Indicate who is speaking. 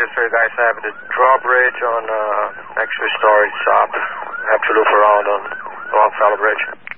Speaker 1: just so you guys have the drawbridge on next to storage shop. Have to loop around on Longfellow Bridge.